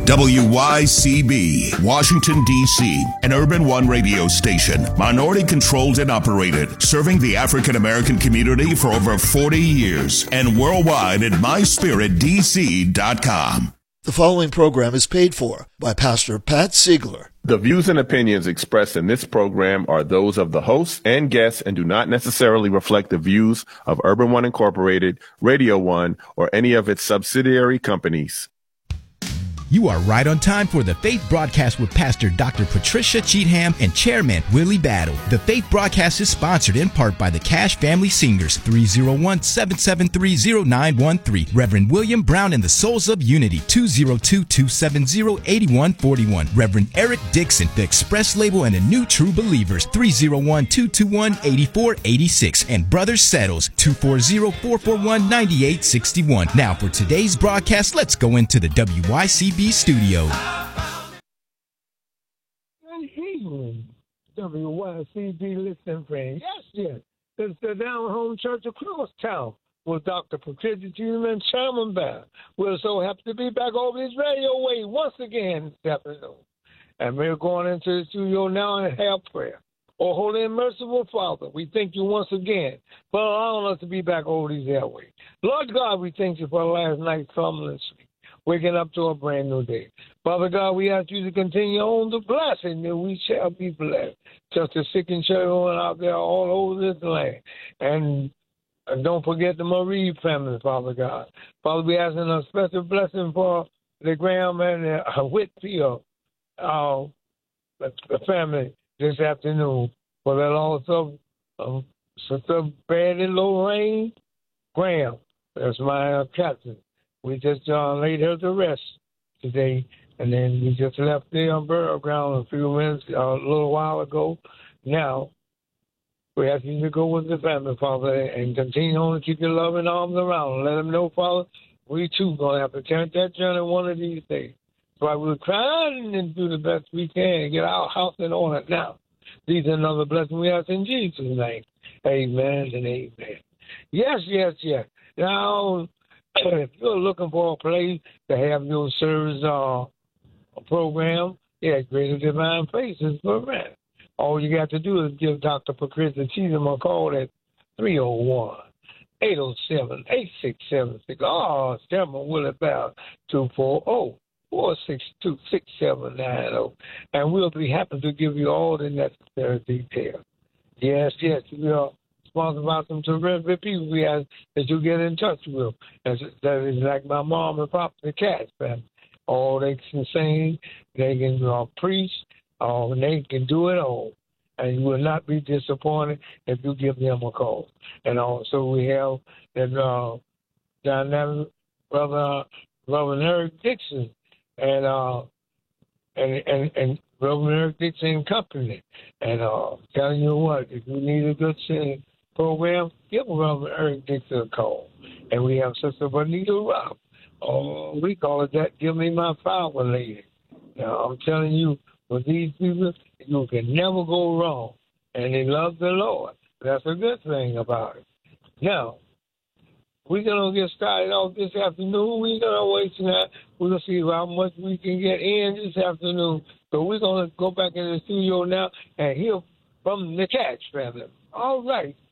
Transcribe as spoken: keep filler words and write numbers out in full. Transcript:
W Y C B, Washington, D C, an Urban One radio station, minority-controlled and operated, serving the African-American community for over forty years, and worldwide at my spirit d c dot com. The following program is paid for by Pastor Pat Siegler. The views and opinions expressed in this program are those of the hosts and guests and do not necessarily reflect the views of Urban One Incorporated, Radio One, or any of its subsidiary companies. You are right on time for the Faith Broadcast with Pastor Doctor Patricia Cheatham and Chairman Willie Battle. The Faith Broadcast is sponsored in part by the Cash Family Singers, three oh one, seven seven three, oh nine one three. Reverend William Brown and the Souls of Unity, two oh two, two seven oh, eight one four one. Reverend Eric Dixon, the Express Label and the New True Believers, three oh one, two two one, eight four eight six. And Brothers Settles, two four zero, four four one, nine eight six one. Now for today's broadcast, let's go into the W Y C B studio. Good evening, W Y C B listening friends. Yes, yes. It's the Down Home Church of Crosstown with Doctor Patricia Cheatham and Chairman Bear. We're so happy to be back over this radio wave once again this afternoon. And we're going into the studio now and have prayer. Oh, Holy and Merciful Father, we thank you once again for allowing us to be back over these airways. Lord God, we thank you for last night's slumbering sleep, waking up to a brand new day. Father God, we ask you to continue on the blessing, and we shall be blessed. Just the sick and children out there all over this land. And And don't forget the Marie family, Father God. Father, we asking a special blessing for the Graham and the uh, Whitfield uh, the family this afternoon. For the loss of um, Sister Betty Lorraine Graham. That's my uh, captain. We just uh, laid her to rest today, and then we just left the um, burial ground a few minutes, uh, a little while ago. Now, we ask you to go with the family, Father, and continue on to keep your loving arms around and let them know, Father, we too going to have to take that journey one of these days. So I will try and do the best we can and get our house in order now. These are another blessing we ask in Jesus' name. Amen and amen. Yes, yes, yes. Now, if you're looking for a place to have your service uh, program, yeah, Greater Divine Faces for rent. All you got to do is give Doctor Patricia Cheatham a call at three oh one, eight oh seven, eight six seven six. Oh, Chairman Willie Bell, two four zero, four six two, six seven nine zero. And we'll be happy to give you all the necessary details. Yes, yes, we are sponsored by some terrific people we ask that you get in touch with. That's, that is like my mom and pop, the Cats family. All they can sing, they can uh, preach, uh, and they can do it all. And you will not be disappointed if you give them a call. And also we have that uh, dynamic brother, Brother Eric Dixon, and uh, and and and Brother Eric Dixon Company. And uh, telling you what, if you need a good singing program, give Brother Eric Dixon a call. And we have Sister Bonita Robb. Oh, we call it that. Give me my flower lady. Now I'm telling you, with these people, you can never go wrong. And they love the Lord. That's a good thing about it. Now, we're going to get started off this afternoon. We're going to wait tonight. We're going to see how much we can get in this afternoon. So we're going to go back in the studio now and hear from the Catch family. All right.